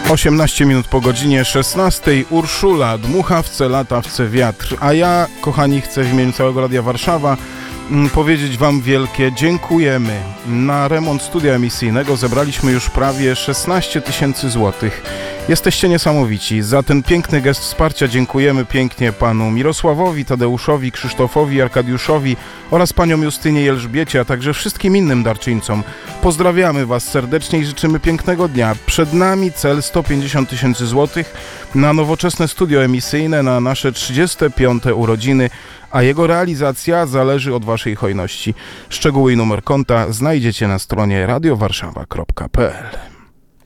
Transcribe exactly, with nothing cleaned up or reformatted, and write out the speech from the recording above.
osiemnaście minut po godzinie szesnastej. Urszula, dmuchawce, latawce, wiatr. A ja, kochani, chcę w imieniu całego Radia Warszawa m, powiedzieć wam wielkie dziękujemy. Na remont studia emisyjnego zebraliśmy już prawie szesnaście tysięcy złotych. Jesteście niesamowici. Za ten piękny gest wsparcia dziękujemy pięknie panu Mirosławowi, Tadeuszowi, Krzysztofowi, Arkadiuszowi oraz paniom Justynie i Elżbiecie, a także wszystkim innym darczyńcom. Pozdrawiamy was serdecznie i życzymy pięknego dnia. Przed nami cel sto pięćdziesiąt tysięcy złotych na nowoczesne studio emisyjne na nasze trzydzieste piąte urodziny, a jego realizacja zależy od waszej hojności. Szczegóły i numer konta znajdziecie na stronie radiowarszawa kropka p l.